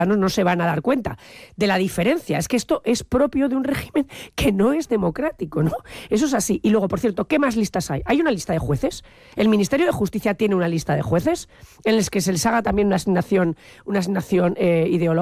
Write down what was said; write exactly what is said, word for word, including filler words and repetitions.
no se van a dar cuenta de la diferencia. Es que esto es propio de un régimen que no es democrático, ¿no? Eso es así. Y luego, por cierto, ¿qué más listas hay? Hay una lista de jueces. El Ministerio de Justicia tiene una lista de jueces en las que se les haga también una asignación, una asignación eh, ideológica.